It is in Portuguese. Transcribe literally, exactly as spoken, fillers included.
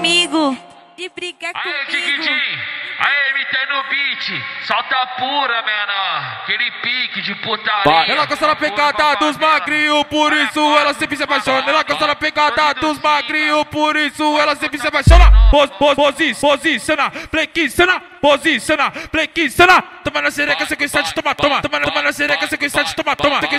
comigo, de brigar Aê, comigo. Kikidinho, aê, M T no beat, solta pura, menor, aquele pique de putaria. Ela gosta da pegada dos magrinhos, por isso ela sempre se apaixona. Ela gosta da pegada dos magrinhos, por isso ela sempre se apaixona. Pos, pos, posi, posiciona, flexiona, posiciona, flexiona. Toma na sereca, sequência de toma, toma. Toma, toma na sereca, sequência de toma, toma.